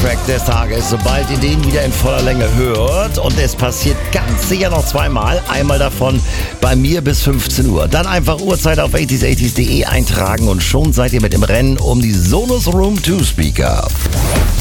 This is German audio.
Track des Tages, sobald ihr den wieder in voller Länge hört. Und es passiert ganz sicher noch zweimal. Einmal davon bei mir bis 15 Uhr. Dann einfach Uhrzeit auf 80s80s.de eintragen und schon seid ihr mit im Rennen um die Sonos Room 2 Speaker.